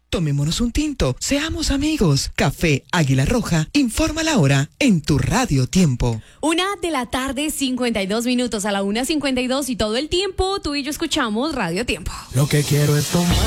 Tomémonos un tinto, seamos amigos. Café Águila Roja, informa la hora en tu Radio Tiempo. 1:52 a la 1:52 y todo el tiempo tú y yo escuchamos Radio Tiempo. Lo que quiero es tomar